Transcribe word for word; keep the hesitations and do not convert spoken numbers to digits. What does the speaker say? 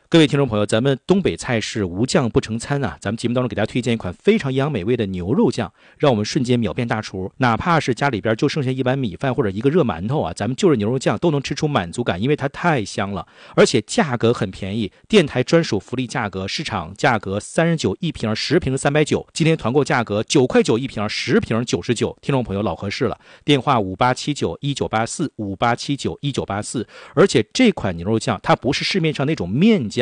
各位听众朋友，咱们东北菜是无酱不成餐啊！咱们节目当中给大家推荐一款非常营养美味的牛肉酱，让我们瞬间秒变大厨。哪怕是家里边就剩下一碗米饭或者一个热馒头啊，咱们就着牛肉酱都能吃出满足感，因为它太香了，而且价格很便宜，电台专属福利价格，市场价格三十九一瓶，十瓶三百九，今天团购价格九块九一瓶，十瓶九十九，听众朋友老合适了。电话五八七九一九八四五八七九一九八四，而且这款牛肉酱它不是市面上那种面酱。